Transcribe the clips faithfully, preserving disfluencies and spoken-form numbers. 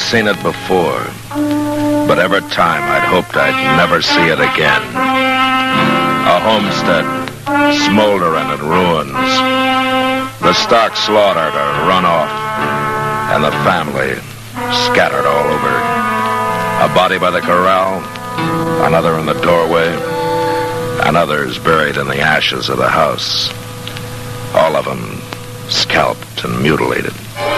seen it before, but every time I'd hoped I'd never see it again. A homestead, smoldering in ruins. The stock slaughtered or run off, and the family scattered all over. A body by the corral, another in the doorway, and others buried in the ashes of the house. All of them scalped and mutilated.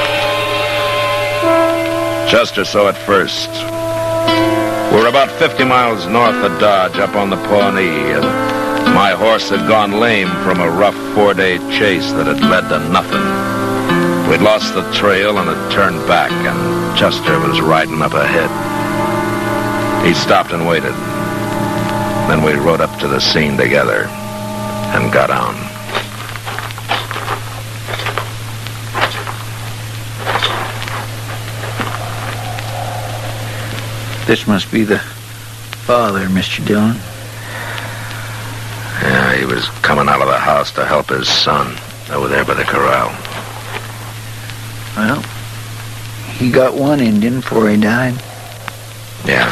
Chester saw it first. We were about fifty miles north of Dodge, up on the Pawnee, and my horse had gone lame from a rough four-day chase that had led to nothing. We'd lost the trail and had turned back, and Chester was riding up ahead. He stopped and waited. Then we rode up to the scene together and got on. This must be the father, Mister Dillon. Yeah, he was coming out of the house to help his son over there by the corral. Well, he got one Indian before he died. Yeah.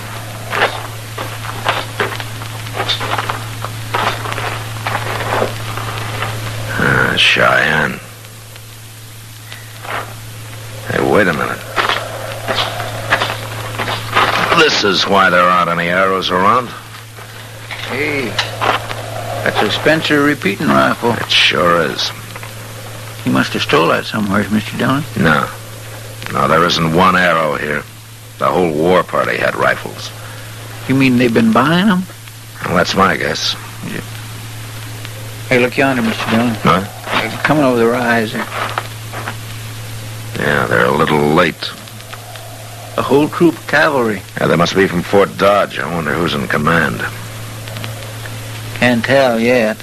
Uh, Cheyenne. Hey, wait a minute. This is why there aren't any arrows around. Hey, that's a Spencer repeating rifle. It sure is. He must have stole that somewhere, Mister Dillon. No. No, there isn't one arrow here. The whole war party had rifles. You mean they've been buying them? Well, that's my guess. Yeah. Hey, look yonder, Mister Dillon. Huh? They're coming over the rise there. Yeah, they're a little late. A whole troop of cavalry. Yeah, they must be from Fort Dodge. I wonder who's in command. Can't tell yet.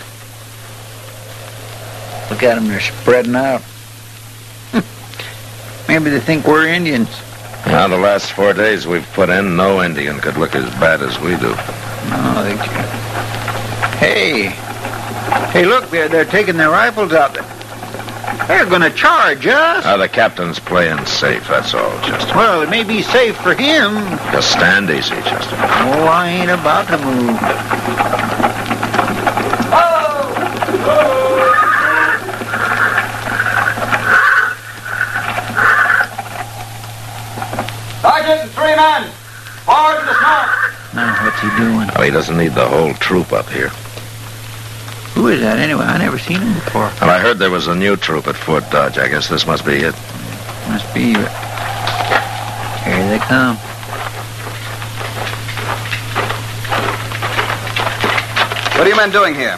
Look at them, they're spreading out. Maybe they think we're Indians. Now, the last four days we've put in, no Indian could look as bad as we do. No, they can't. Hey. Hey, look, they're, they're taking their rifles out. They're going to charge us. Uh, the captain's playing safe, that's all, Chester. Well, it may be safe for him. Just stand easy, Chester. Oh, I ain't about to move. Sergeant and three men. Forward to the smoke. Now, what's he doing? Well, he doesn't need the whole troop up here. Who is that, anyway? I never seen him before. Well, I heard there was a new troop at Fort Dodge. I guess this must be it. Must be. Here they come. What are you men doing here?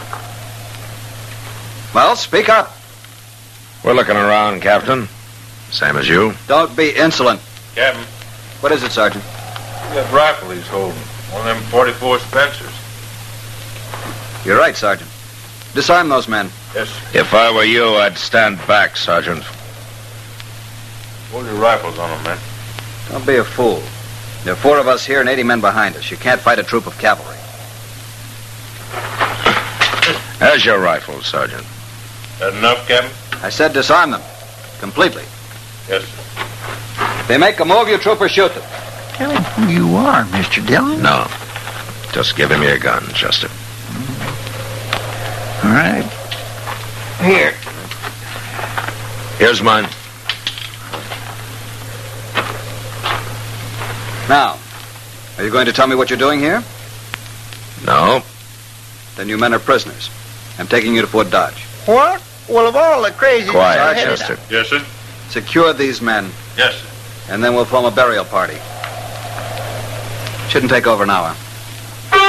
Well, speak up. We're looking around, Captain. Same as you. Don't be insolent. Captain, What is it, Sergeant? that rifle he's holding. One of them forty-four Spencers. You're right, Sergeant. Disarm those men. Yes, sir. If I were you, I'd stand back, Sergeant. Hold your rifles on them, man. Don't be a fool. There are four of us here and eighty men behind us. You can't fight a troop of cavalry. There's your rifle, Sergeant. That enough, Captain? I said disarm them. Completely. Yes, sir. If they make a move, you troopers shoot them. Tell him who you are, Mister Dillon. No. Just give him your gun, Chester. All right. Here. Here's mine. Now, are you going to tell me what you're doing here? No. Then you men are prisoners. I'm taking you to Fort Dodge. What? Well, of all the crazy... Quiet, Chester. Yes, sir. Secure these men, Yes, sir. and then we'll form a burial party. Shouldn't take over an hour.